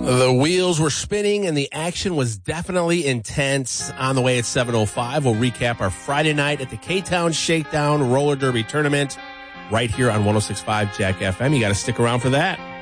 The wheels were spinning and the action was definitely intense. On the way at 7:05, we'll recap our Friday night at the K-Town Shakedown Roller Derby Tournament right here on 106.5 Jack FM. You got to stick around for that.